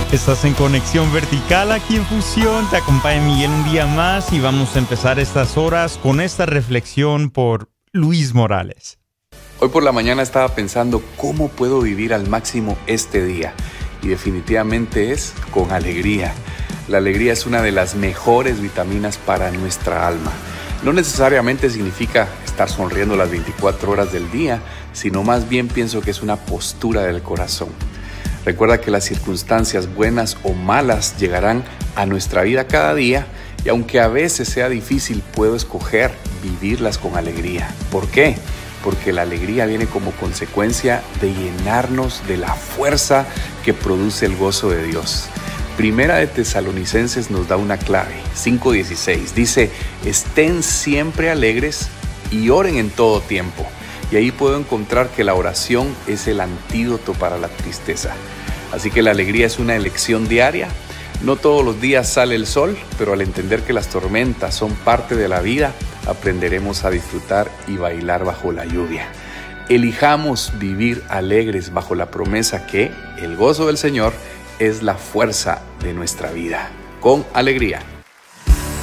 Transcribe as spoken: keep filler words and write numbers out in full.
Estás en Conexión Vertical aquí en Fusión. Te acompaña Miguel un día más y vamos a empezar estas horas con esta reflexión por Luis Morales. Hoy por la mañana estaba pensando cómo puedo vivir al máximo este día y definitivamente es con alegría. La alegría es una de las mejores vitaminas para nuestra alma. No necesariamente significa estar sonriendo las veinticuatro horas del día, sino más bien pienso que es una postura del corazón. Recuerda que las circunstancias buenas o malas llegarán a nuestra vida cada día y aunque a veces sea difícil, puedo escoger vivirlas con alegría. ¿Por qué? Porque la alegría viene como consecuencia de llenarnos de la fuerza que produce el gozo de Dios. Primera de Tesalonicenses nos da una clave, cinco dieciséis, dice, estén siempre alegres y oren en todo tiempo. Y ahí puedo encontrar que la oración es el antídoto para la tristeza. Así que la alegría es una elección diaria. No todos los días sale el sol, pero al entender que las tormentas son parte de la vida, aprenderemos a disfrutar y bailar bajo la lluvia. Elijamos vivir alegres bajo la promesa que el gozo del Señor es la fuerza de nuestra vida. Con alegría.